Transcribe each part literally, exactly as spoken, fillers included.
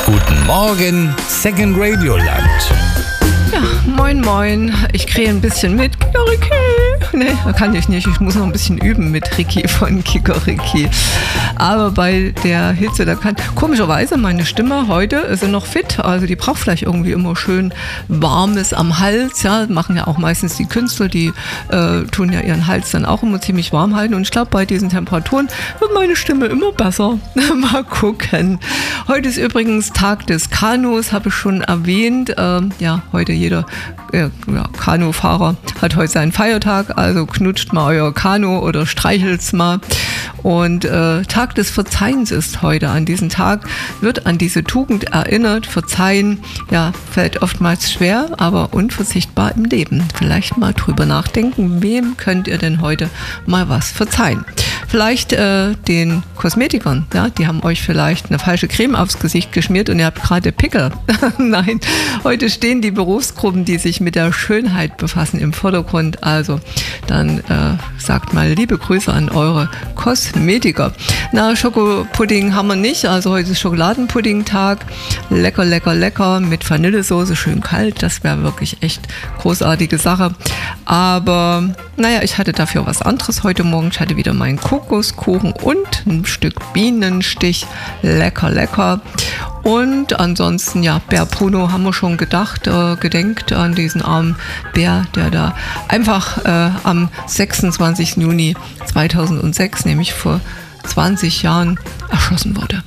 Guten Morgen, Second Radio Land. Ja, moin moin. Ich kriege ein bisschen mit. Kikoriki. Nee, kann ich nicht. Ich muss noch ein bisschen üben mit Ricky von Kikoriki. Aber bei der Hitze, da kann... Komischerweise, meine Stimme heute ist sie noch fit. Also die braucht vielleicht irgendwie immer schön Warmes am Hals. Ja, machen ja auch meistens die Künstler. Die äh, tun ja ihren Hals dann auch immer ziemlich warm halten. Und ich glaube, bei diesen Temperaturen wird meine Stimme immer besser. Mal gucken. Heute ist übrigens Tag des Kanus, habe ich schon erwähnt. Ähm, ja, heute jeder äh, ja, Kanufahrer hat heute seinen Feiertag. Also knutscht mal euer Kanu oder streichelt's mal. Und äh, Tag des Verzeihens ist heute. An diesen Tag wird an diese Tugend erinnert. Verzeihen, ja, fällt oftmals schwer, aber unverzichtbar im Leben. Vielleicht mal drüber nachdenken, wem könnt ihr denn heute mal was verzeihen? Vielleicht äh, den Kosmetikern, ja, die haben euch vielleicht eine falsche Creme aufs Gesicht geschmiert und ihr habt gerade Pickel. Nein, heute stehen die Berufsgruppen, die sich mit der Schönheit befassen, im Vordergrund. Also dann äh, sagt mal liebe Grüße an eure Kosmetiker. Na, Schokopudding haben wir nicht, also heute ist Schokoladenpudding-Tag. Lecker, lecker, lecker mit Vanillesoße, schön kalt. Das wäre wirklich echt großartige Sache. Aber naja, ich hatte dafür was anderes heute Morgen. Ich hatte wieder meinen Kokoskuchen und ein Stück Bienenstich. Lecker, lecker. Und ansonsten, ja, Bär Bruno haben wir schon gedacht, äh, gedenkt an diesen armen Bär, der da einfach äh, am sechsundzwanzigsten Juni zweitausendsechs, nämlich vor zwanzig Jahren, erschossen wurde.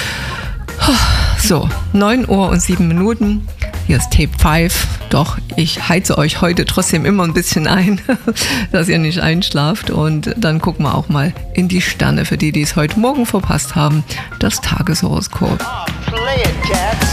So, neun Uhr und sieben Minuten. Hier ist Tape fünf. Doch, ich heize euch heute trotzdem immer ein bisschen ein, dass ihr nicht einschlaft. Und dann gucken wir auch mal in die Sterne, für die, die es heute Morgen verpasst haben, das Tageshoroskop. Play it, Cat.